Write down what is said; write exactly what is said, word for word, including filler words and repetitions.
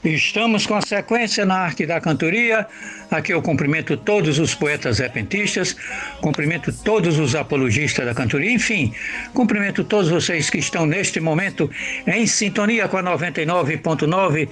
Estamos com a sequência na arte da cantoria. Aqui eu cumprimento todos os poetas repentistas, cumprimento todos os apologistas da cantoria, enfim, cumprimento todos vocês que estão neste momento em sintonia com a noventa e nove ponto nove